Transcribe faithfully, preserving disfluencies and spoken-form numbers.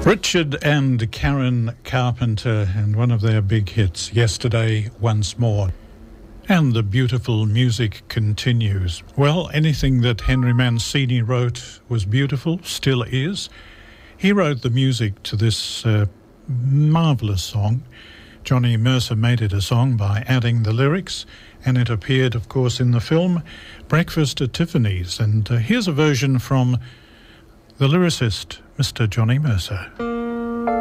Richard and Karen Carpenter and one of their big hits, Yesterday Once More. And the beautiful music continues. Well, anything that Henry Mancini wrote was beautiful, still is. He wrote the music to this uh, marvellous song. Johnny Mercer made it a song by adding the lyrics, and it appeared, of course, in the film Breakfast at Tiffany's. And uh, here's a version from the lyricist, Mister Johnny Mercer.